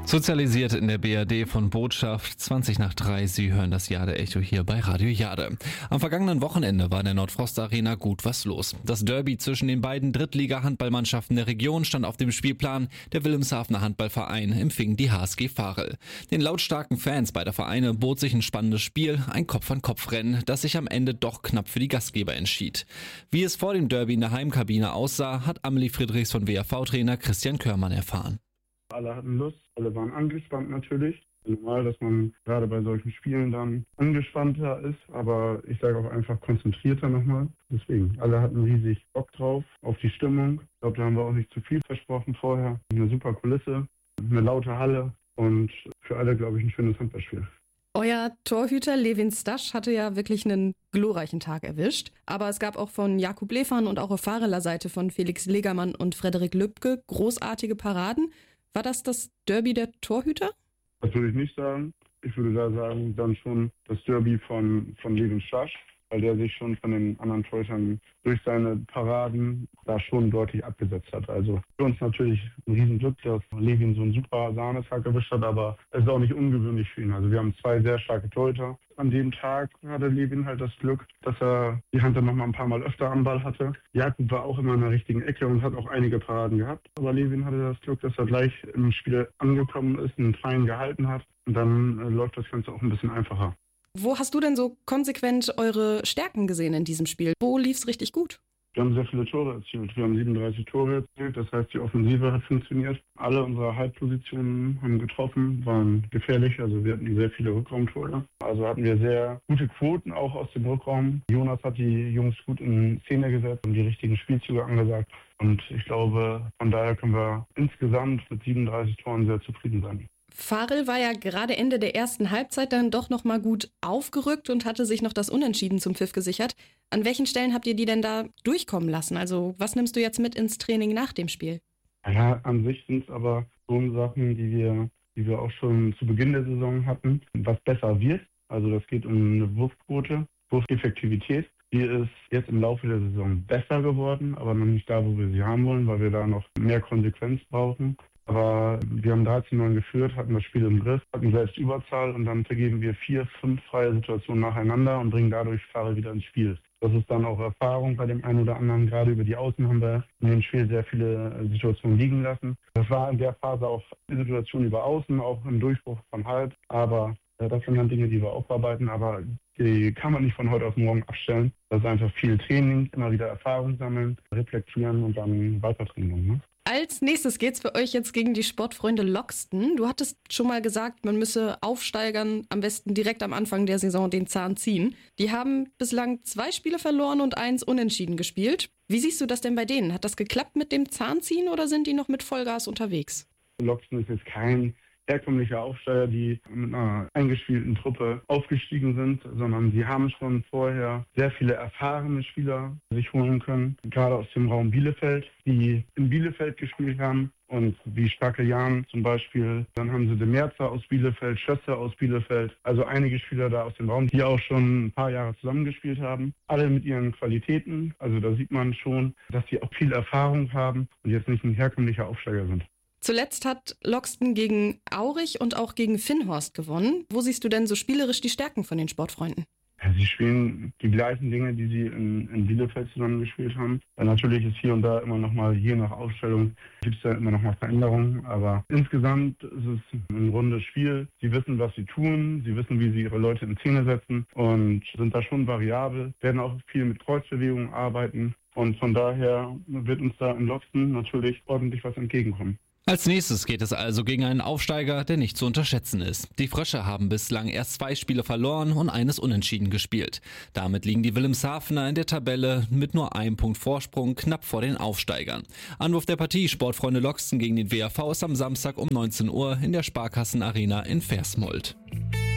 Sozialisiert in der BRD von Botschaft 20 nach 3. Sie hören das Jade-Echo hier bei Radio Jade. Am vergangenen Wochenende war in der Nordfrost Arena gut was los. Das Derby zwischen den beiden Drittliga-Handballmannschaften der Region stand auf dem Spielplan. Der Wilhelmshavener Handballverein empfing die HSG Varel. Den lautstarken Fans beider Vereine bot sich ein spannendes Spiel, ein Kopf-an-Kopf-Rennen, das sich am Ende doch knapp für die Gastgeber entschied. Wie es vor dem Derby in der Heimkabine aussah, hat Amelie Friedrichs von WAV-Trainer Christian Körmann erfahren. Alle hatten Lust, alle waren angespannt natürlich. Normal, dass man gerade bei solchen Spielen dann angespannter ist, aber ich sage auch einfach konzentrierter nochmal. Deswegen, alle hatten riesig Bock drauf, auf die Stimmung. Ich glaube, da haben wir auch nicht zu viel versprochen vorher. Eine super Kulisse, eine laute Halle und für alle, glaube ich, ein schönes Handballspiel. Euer Torhüter Levin Stasch hatte ja wirklich einen glorreichen Tag erwischt. Aber es gab auch von Jakub Lefan und auch auf Vareler Seite von Felix Legermann und Frederik Lübke großartige Paraden. War das Derby der Torhüter? Das würde ich nicht sagen. Ich würde da sagen, dann schon das Derby von Levin Stasch, weil der sich schon von den anderen Torhütern durch seine Paraden da schon deutlich abgesetzt hat. Also für uns natürlich ein Riesenglück, dass Levin so einen super Sahnetag erwischt hat, aber es ist auch nicht ungewöhnlich für ihn. Also wir haben 2 sehr starke Torhüter. An dem Tag hatte Levin halt das Glück, dass er die Hand dann noch mal ein paar Mal öfter am Ball hatte. Jakub war auch immer in der richtigen Ecke und hat auch einige Paraden gehabt. Aber Levin hatte das Glück, dass er gleich im Spiel angekommen ist, einen Freien gehalten hat. Und dann läuft das Ganze auch ein bisschen einfacher. Wo hast du denn so konsequent eure Stärken gesehen in diesem Spiel? Wo lief's richtig gut? Wir haben sehr viele Tore erzielt. Wir haben 37 Tore erzielt. Das heißt, die Offensive hat funktioniert. Alle unsere Halbpositionen haben getroffen, waren gefährlich. Also wir hatten sehr viele Rückraumtore. Also hatten wir sehr gute Quoten auch aus dem Rückraum. Jonas hat die Jungs gut in Szene gesetzt und die richtigen Spielzüge angesagt. Und ich glaube, von daher können wir insgesamt mit 37 Toren sehr zufrieden sein. Varel war ja gerade Ende der ersten Halbzeit dann doch noch mal gut aufgerückt und hatte sich noch das Unentschieden zum Pfiff gesichert. An welchen Stellen habt ihr die denn da durchkommen lassen? Also was nimmst du jetzt mit ins Training nach dem Spiel? Ja, an sich sind es aber so Sachen, die wir auch schon zu Beginn der Saison hatten, was besser wird. Also das geht um eine Wurfquote, Wurfeffektivität. Die ist jetzt im Laufe der Saison besser geworden, aber noch nicht da, wo wir sie haben wollen, weil wir da noch mehr Konsequenz brauchen. Aber wir haben 13-9 geführt, hatten das Spiel im Griff, hatten selbst Überzahl und dann vergeben wir 4, 5 freie Situationen nacheinander und bringen dadurch Varel wieder ins Spiel. Das ist dann auch Erfahrung bei dem einen oder anderen. Gerade über die Außen haben wir in dem Spiel sehr viele Situationen liegen lassen. Das war in der Phase auch die Situation über Außen, auch im Durchbruch von Halb. Aber das sind dann Dinge, die wir aufarbeiten, aber die kann man nicht von heute auf morgen abstellen. Das ist einfach viel Training, immer wieder Erfahrung sammeln, reflektieren und dann weitertrainieren. Ne? Als nächstes geht's für euch jetzt gegen die Sportfreunde Loxten. Du hattest schon mal gesagt, man müsse Aufsteigern am besten direkt am Anfang der Saison den Zahn ziehen. Die haben bislang 2 Spiele verloren und 1 unentschieden gespielt. Wie siehst du das denn bei denen? Hat das geklappt mit dem Zahnziehen oder sind die noch mit Vollgas unterwegs? Loxten ist jetzt kein herkömmliche Aufsteiger, die mit einer eingespielten Truppe aufgestiegen sind, sondern sie haben schon vorher sehr viele erfahrene Spieler sich holen können, gerade aus dem Raum Bielefeld, die in Bielefeld gespielt haben. Und wie Starke Jan zum Beispiel, dann haben sie De Merzer aus Bielefeld, Schösser aus Bielefeld, also einige Spieler da aus dem Raum, die auch schon ein paar Jahre zusammengespielt haben. Alle mit ihren Qualitäten, also da sieht man schon, dass sie auch viel Erfahrung haben und jetzt nicht ein herkömmlicher Aufsteiger sind. Zuletzt hat Loxten gegen Aurich und auch gegen Finnhorst gewonnen. Wo siehst du denn so spielerisch die Stärken von den Sportfreunden? Ja, sie spielen die gleichen Dinge, die sie in Bielefeld zusammen gespielt haben. Natürlich ist hier und da immer noch mal, je nach Aufstellung, gibt es da immer noch mal Veränderungen. Aber insgesamt ist es ein rundes Spiel. Sie wissen, was sie tun. Sie wissen, wie sie ihre Leute in Szene setzen und sind da schon variabel. Werden auch viel mit Kreuzbewegungen arbeiten. Und von daher wird uns da in Loxten natürlich ordentlich was entgegenkommen. Als nächstes geht es also gegen einen Aufsteiger, der nicht zu unterschätzen ist. Die Frösche haben bislang erst 2 Spiele verloren und eines unentschieden gespielt. Damit liegen die Wilhelmshavener in der Tabelle mit nur 1 Punkt Vorsprung knapp vor den Aufsteigern. Anwurf der Partie Sportfreunde Loxten gegen den WAV ist am Samstag um 19 Uhr in der Sparkassen-Arena in Versmold.